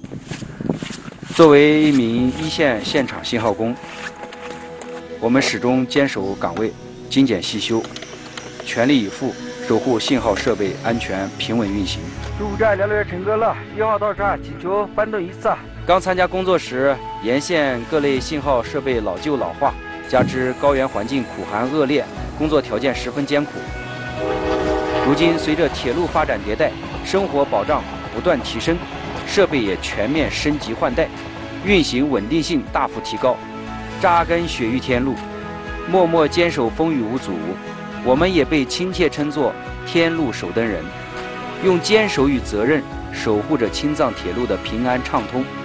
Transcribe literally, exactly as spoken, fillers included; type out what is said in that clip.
作为一名一线现场信号工，我们始终坚守岗位，精简细修，全力以赴守护信号设备安全平稳运行。 主站联络员陈哥了，一号到站，请求搬动一次。 刚参加工作时，沿线各类信号设备老旧老化，加之高原环境苦寒恶劣，工作条件十分艰苦。如今随着铁路发展迭代，生活保障不断提升，设备也全面升级换代，运行稳定性大幅提高。扎根雪域天路，默默坚守风雨无阻，我们也被亲切称作天路守灯人，用坚守与责任守护着青藏铁路的平安畅通。